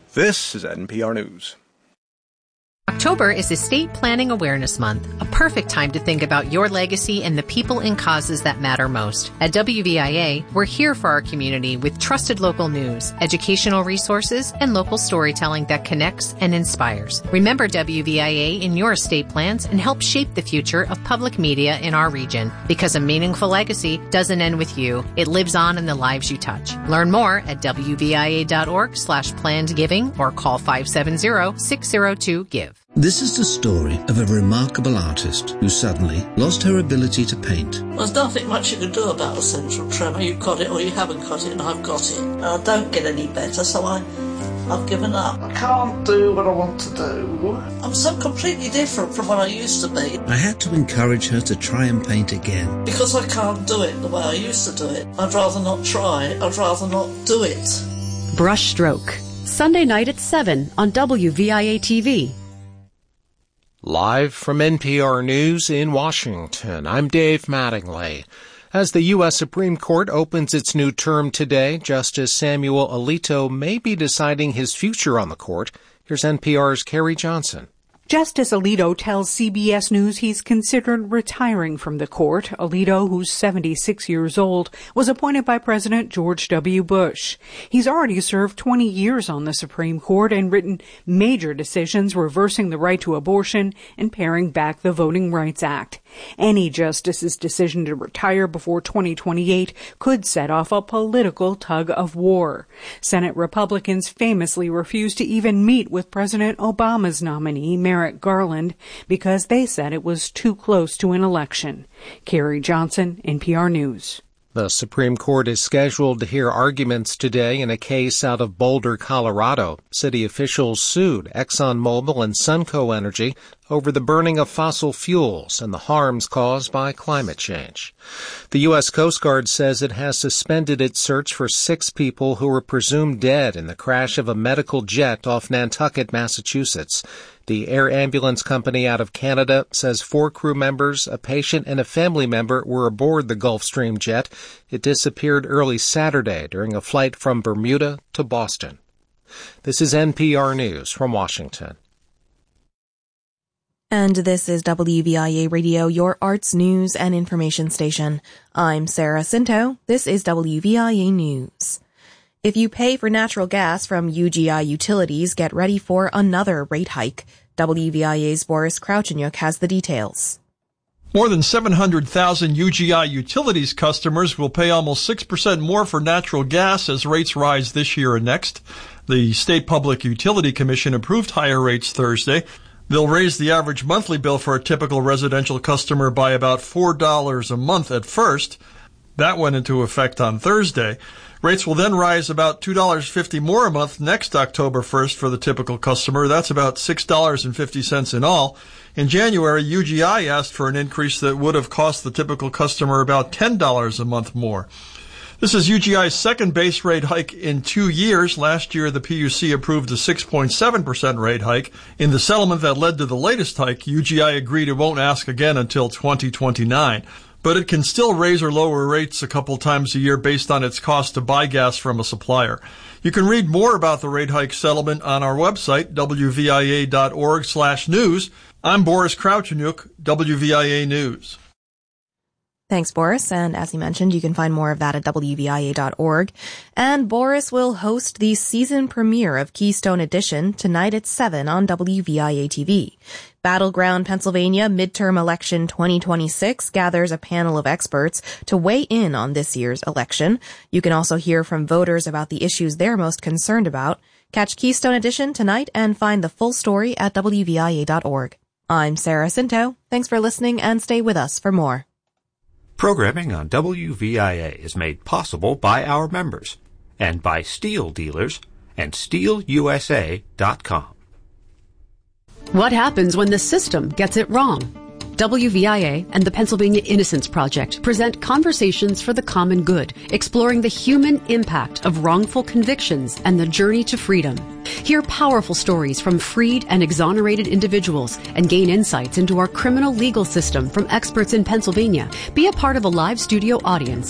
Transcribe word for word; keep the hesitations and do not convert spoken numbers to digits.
This is N P R News. October is Estate Planning Awareness Month, a perfect time to think about your legacy and the people and causes that matter most. At W V I A, we're here for our community with trusted local news, educational resources, and local storytelling that connects and inspires. Remember W V I A in your estate plans and help shape the future of public media in our region. Because a meaningful legacy doesn't end with you. It lives on in the lives you touch. Learn more at W V I A dot org slash planned giving or call five seven zero, six zero two, give. This is the story of a remarkable artist who suddenly lost her ability to paint. There's nothing much you can do about a central tremor. You've got it or you haven't got it, and I've got it. I don't get any better, so I, I've given up. I can't do what I want to do. I'm so completely different from what I used to be. I had to encourage her to try and paint again. Because I can't do it the way I used to do it. I'd rather not try. I'd rather not do it. Brush Stroke, Sunday night at seven on W V I A T V. Live from N P R News in Washington, I'm Dave Mattingly. As the U S Supreme Court opens its new term today, Justice Samuel Alito may be deciding his future on the court. Here's N P R's Carrie Johnson. Justice Alito tells C B S News he's considered retiring from the court. Alito, who's seventy-six years old, was appointed by President George W. Bush. He's already served twenty years on the Supreme Court and written major decisions reversing the right to abortion and paring back the Voting Rights Act. Any justice's decision to retire before twenty twenty-eight could set off a political tug of war. Senate Republicans famously refused to even meet with President Obama's nominee, Merrick Garland, because they said it was too close to an election. Carrie Johnson, N P R News. The Supreme Court is scheduled to hear arguments today in a case out of Boulder, Colorado. City officials sued ExxonMobil and Sunco Energy over the burning of fossil fuels and the harms caused by climate change. The U S Coast Guard says it has suspended its search for six people who were presumed dead in the crash of a medical jet off Nantucket, Massachusetts. The air ambulance company out of Canada says four crew members, a patient, and a family member were aboard the Gulfstream jet. It disappeared early Saturday during a flight from Bermuda to Boston. This is N P R News from Washington. And this is W V I A Radio, your arts, news, and information station. I'm Sarah Cinto. This is W V I A News. If you pay for natural gas from U G I Utilities, get ready for another rate hike. W V I A's Boris Kraucheniuk has the details. More than seven hundred thousand U G I Utilities customers will pay almost six percent more for natural gas as rates rise this year and next. The State Public Utility Commission approved higher rates Thursday. They'll raise the average monthly bill for a typical residential customer by about four dollars a month at first. That went into effect on Thursday. Rates will then rise about two dollars and fifty cents more a month next October first for the typical customer. That's about six dollars and fifty cents in all. In January, U G I asked for an increase that would have cost the typical customer about ten dollars a month more. This is U G I's second base rate hike in two years. Last year, the P U C approved a six point seven percent rate hike. In the settlement that led to the latest hike, U G I agreed it won't ask again until twenty twenty-nine. But it can still raise or lower rates a couple times a year based on its cost to buy gas from a supplier. You can read more about the rate hike settlement on our website, W V I A dot org slash news. I'm Boris Kraucheniuk, W V I A News. Thanks, Boris. And as you mentioned, you can find more of that at W V I A dot org. And Boris will host the season premiere of Keystone Edition tonight at seven on W V I A T V. Battleground Pennsylvania Midterm Election twenty twenty-six gathers a panel of experts to weigh in on this year's election. You can also hear from voters about the issues they're most concerned about. Catch Keystone Edition tonight and find the full story at W V I A dot org. I'm Sarah Cinto. Thanks for listening and stay with us for more. Programming on W V I A is made possible by our members and by Steel Dealers and steel U S A dot com. What happens when the system gets it wrong? W V I A and the Pennsylvania Innocence Project present Conversations for the Common Good, exploring the human impact of wrongful convictions and the journey to freedom. Hear powerful stories from freed and exonerated individuals and gain insights into our criminal legal system from experts in Pennsylvania. Be a part of a live studio audience